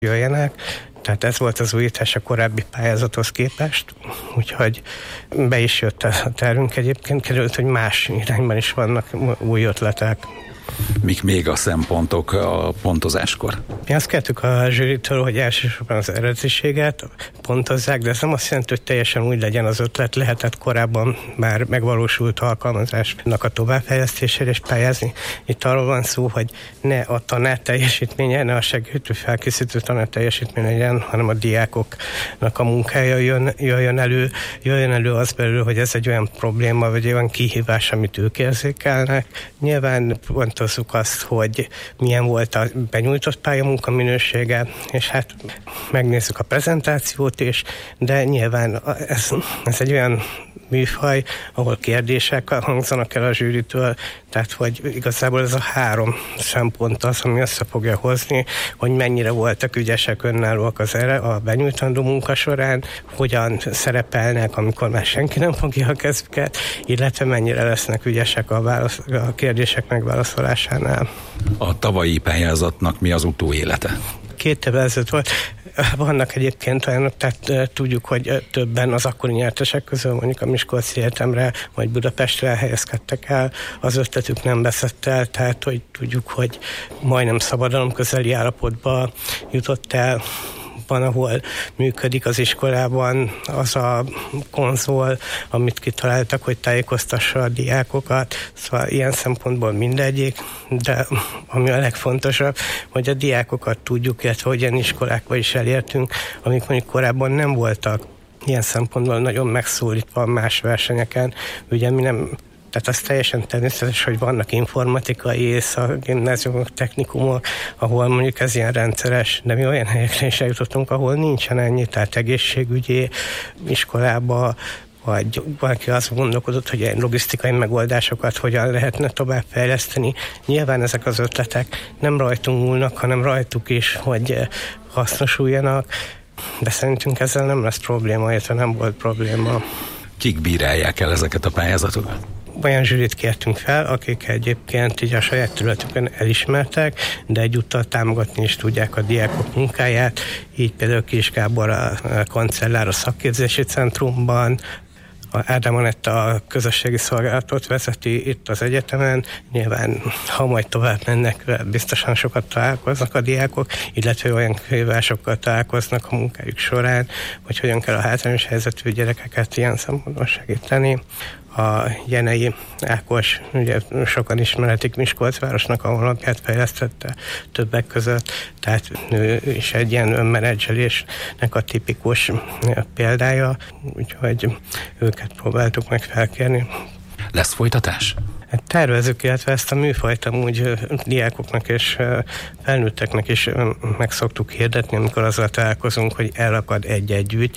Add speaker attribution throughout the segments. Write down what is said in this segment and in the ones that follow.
Speaker 1: jöjjenek. Tehát ez volt az újítás a korábbi pályázathoz képest, úgyhogy be is jött a tervünk egyébként, került, hogy más irányban is vannak új ötletek.
Speaker 2: Mik még a szempontok a pontozáskor?
Speaker 1: Mi azt kértük a zsűritől, hogy elsősorban az eredetiséget pontozzák, de ez nem azt jelenti, hogy teljesen úgy legyen az ötlet, lehetett korábban már megvalósult alkalmazásnak a továbbfejlesztésére és pályázni. Itt arról van szó, hogy ne a tanár teljesítménye, ne a segítő felkészítő tanár teljesítmény legyen, hanem a diákoknak a munkája jöjjön elő az belül, hogy ez egy olyan probléma, vagy olyan kihívás, amit ők érzékelnek. Nyilván pontozzuk azt, hogy milyen volt a benyújtott pályamunka minősége, és hát megnézzük a prezentációt is, de nyilván ez egy olyan műfaj, ahol kérdések hangzanak el a zsűritől, tehát hogy igazából ez a 3 szempont az, ami össze fogja hozni, hogy mennyire voltak ügyesek, önállóak a benyújtandó munka során, hogyan szerepelnek, amikor már senki nem fogja a kezüket, illetve mennyire lesznek ügyesek a kérdések megválaszolásánál.
Speaker 2: A tavalyi pályázatnak mi az utóélete?
Speaker 1: 2 évvel ezelőtt volt. Vannak egyébként olyanok, tehát tudjuk, hogy többen az akkori nyertesek közül mondjuk a Miskolci Egyetemre vagy Budapestre helyezkedtek el, az ötletük nem veszett el, tehát hogy tudjuk, hogy majdnem szabadalom közeli állapotba jutott el. Van, ahol működik az iskolában az a konzol, amit kitaláltak, hogy tájékoztassa a diákokat, szóval ilyen szempontból mindegyik, de ami a legfontosabb, hogy a diákokat tudjuk, illetve hogy ilyen iskolákba is elértünk, amik mondjuk korábban nem voltak ilyen szempontból nagyon megszólítva más versenyeken. Ugye mi nem... Tehát az teljesen természetes, hogy vannak informatikai szakgimnáziumok, technikumok, ahol mondjuk ez ilyen rendszeres, de mi olyan helyekre is eljutottunk, ahol nincsen ennyi, tehát egészségügyi iskolába, vagy valaki azt gondolkodott, hogy ilyen logisztikai megoldásokat hogyan lehetne továbbfejleszteni. Nyilván ezek az ötletek nem rajtunk múlnak, hanem rajtuk is, hogy hasznosuljanak, de szerintünk ezzel nem lesz probléma, illetve nem volt probléma.
Speaker 2: Kik bírálják el ezeket a pályázatokat?
Speaker 1: Olyan zsűrit kértünk fel, akik egyébként így a saját területükön elismertek, de egyúttal támogatni is tudják a diákok munkáját, így például Kis Gábor a kancellár a szakképzési centrumban, Ádám Anetta a közösségi szolgálatot vezeti itt az egyetemen, nyilván ha majd tovább mennek, biztosan sokat találkoznak a diákok, illetve olyan kihívásokkal találkoznak a munkájuk során, hogy hogyan kell a hátrányos helyzetű gyerekeket ilyen szempontból segíteni. A Jenei Ákos, ugye sokan ismeretik Miskolcvárosnak a honlapját fejlesztette többek között, tehát ő is egy ilyen önmenedzselésnek a tipikus példája, úgyhogy őket próbáltuk meg felkérni.
Speaker 2: Lesz folytatás?
Speaker 1: Tervezzük, illetve ezt a műfajt amúgy diákoknak és felnőtteknek is meg szoktuk hirdetni, amikor azzal találkozunk, hogy elakad egy-egy ügy.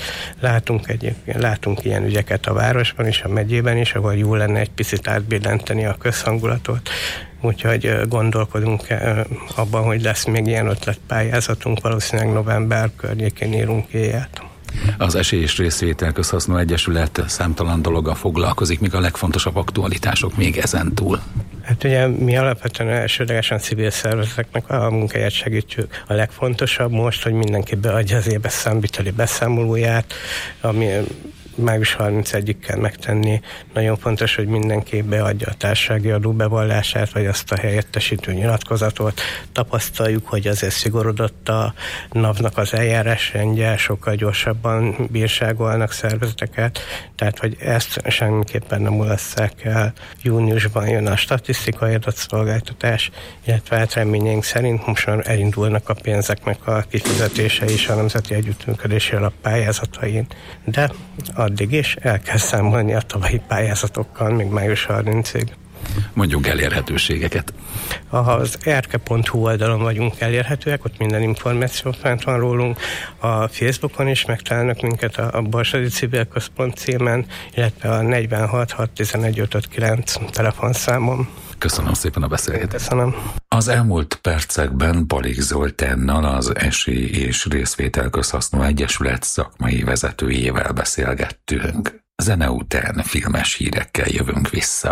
Speaker 1: Látunk ilyen ügyeket a városban is, a megyében is, ahol jó lenne egy picit átbillenteni a közhangulatot. Úgyhogy gondolkodunk abban, hogy lesz még ilyen ötletpályázatunk, valószínűleg november környékén írunk ilyet.
Speaker 2: Az Esély és Részvétel Közhasznú Egyesület számtalan dologgal foglalkozik, mik a legfontosabb aktualitások még ezen túl?
Speaker 1: Hát ugye mi alapvetően elsődlegesen civil szervezeteknek a munkáját segítjük. A legfontosabb most, hogy mindenki beadja az éves számviteli beszámolóját, ami május 31-ig kell megtenni. Nagyon fontos, hogy mindenki beadja a társasági adóbevallását, vagy azt a helyettesítő nyilatkozatot. Tapasztaljuk, hogy azért szigorodott a NAV-nak az eljárásrendje, sokkal gyorsabban bírságolnak szervezeteket, tehát hogy ezt semmiképpen nem mulasztják el. Júniusban jön a statisztikai adatszolgáltatás, illetve hát reményeink szerint most már elindulnak a pénzeknek a kifizetése is a Nemzeti Együttműködési Alap pályázatain, de addig is el kell számolni a tavalyi pályázatokkal, még május 30-ig.
Speaker 2: Mondjunk elérhetőségeket.
Speaker 1: Az erke.hu oldalon vagyunk elérhetőek, ott minden információ fent van rólunk. A Facebookon is megtalálnak minket a Borsodi Civil Központ címen, illetve a 46 611 559 telefonszámon.
Speaker 2: Köszönöm szépen a beszélgetést.
Speaker 1: Köszönöm.
Speaker 2: Az elmúlt percekben Balik Zoltánnal, az Esély és Részvétel Közhasznú Egyesület szakmai vezetőjével beszélgettünk. Zene után filmes hírekkel jövünk vissza.